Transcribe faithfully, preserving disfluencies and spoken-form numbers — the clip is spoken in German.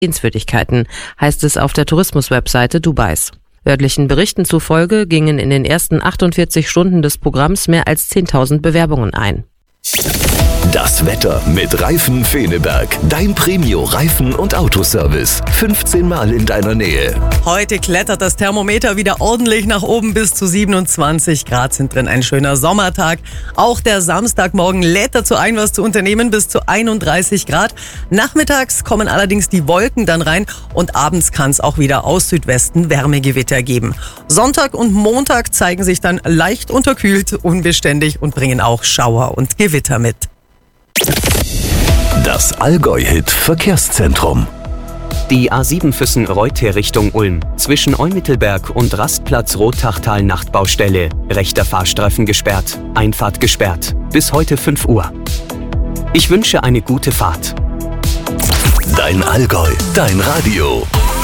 Sehenswürdigkeiten, heißt es auf der Tourismuswebseite Dubais. Örtlichen Berichten zufolge gingen in den ersten achtundvierzig Stunden des Programms mehr als zehntausend Bewerbungen ein. Das Wetter mit Reifen Feneberg. Dein Premio-Reifen- und Autoservice. fünfzehn Mal in deiner Nähe. Heute klettert das Thermometer wieder ordentlich nach oben. Bis zu siebenundzwanzig Grad sind drin. Ein schöner Sommertag. Auch der Samstagmorgen lädt dazu ein, was zu unternehmen. Bis zu einunddreißig Grad. Nachmittags kommen allerdings die Wolken dann rein. Und abends kann es auch wieder aus Südwesten Wärmegewitter geben. Sonntag und Montag zeigen sich dann leicht unterkühlt, unbeständig und bringen auch Schauer und Gewitter mit. Das Allgäu-Hit-Verkehrszentrum. Die A sieben Füssen-Reute Richtung Ulm. Zwischen Eumittelberg und Rastplatz Rottachtal Nachtbaustelle. Rechter Fahrstreifen gesperrt. Einfahrt gesperrt. Bis heute fünf Uhr. Ich wünsche eine gute Fahrt. Dein Allgäu, dein Radio.